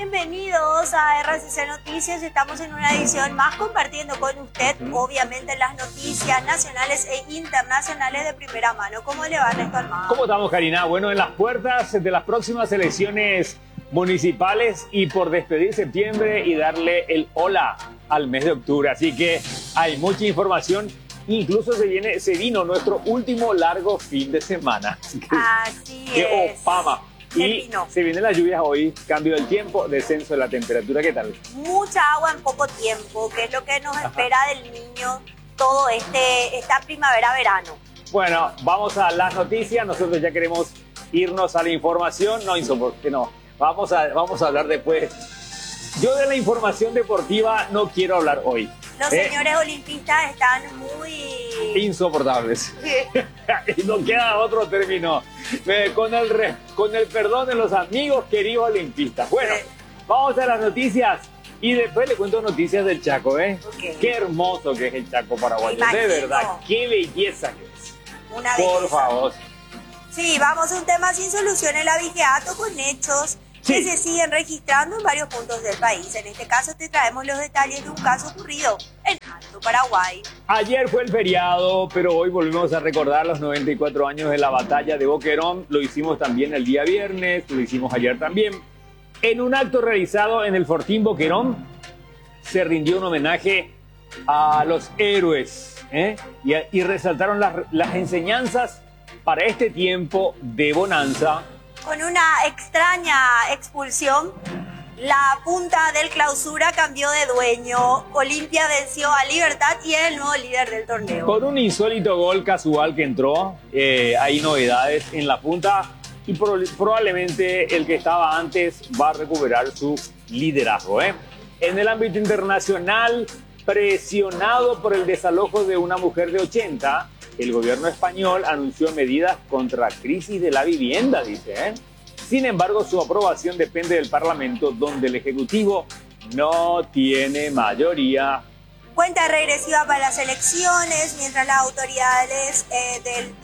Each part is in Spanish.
Bienvenidos a RCC Noticias. Estamos en una edición más compartiendo con usted, obviamente, las noticias nacionales e internacionales de primera mano. ¿Cómo le va, Ernesto Almagro? ¿Cómo estamos, Karina? Bueno, en las puertas de las próximas elecciones municipales y por despedir septiembre y darle el hola al mes de octubre. Así que hay mucha información. Incluso se vino nuestro último largo fin de semana. Así ¡Qué es. opama! Y se vienen las lluvias hoy, cambio del tiempo, descenso de la temperatura. ¿Qué tal? Mucha agua en poco tiempo, que es lo que nos espera del niño todo esta primavera-verano. Bueno, vamos a las noticias. Nosotros ya queremos irnos a la información. No, insoportable, no. Vamos a hablar después. Yo de la información deportiva no quiero hablar hoy. Los señores olimpistas están muy... insoportables. Y no queda otro término. Con el perdón de los amigos queridos olimpistas. Bueno, vamos a las noticias. Y después le cuento noticias del Chaco, ¿eh? Okay. Qué hermoso que es el Chaco paraguayo. De verdad, qué belleza que es. Una belleza. Por favor. Sí, vamos a un tema sin solución, el abigeato, con hechos que se siguen registrando en varios puntos del país. En este caso te traemos los detalles de un caso ocurrido en Alto Paraguay. Ayer fue el feriado, pero hoy volvemos a recordar los 94 años de la batalla de Boquerón. Lo hicimos también el día viernes, lo hicimos ayer también. En un acto realizado en el Fortín Boquerón, se rindió un homenaje a los héroes, y resaltaron las enseñanzas para este tiempo de bonanza. Con una extraña expulsión, la punta del clausura cambió de dueño. Olimpia venció a Libertad y es el nuevo líder del torneo. Con un insólito gol casual que entró, hay novedades en la punta y probablemente el que estaba antes va a recuperar su liderazgo. En el ámbito internacional, presionado por el desalojo de una mujer de 80, el gobierno español anunció medidas contra la crisis de la vivienda, dice. Sin embargo, su aprobación depende del Parlamento, donde el Ejecutivo no tiene mayoría. Cuenta regresiva para las elecciones, mientras las autoridades del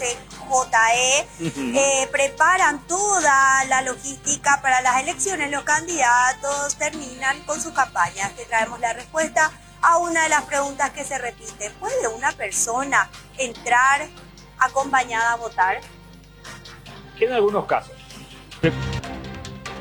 TSJE preparan toda la logística para las elecciones. Los candidatos terminan con sus campañas. Te traemos la respuesta a una de las preguntas que se repite. ¿Puede una persona entrar acompañada a votar? En algunos casos.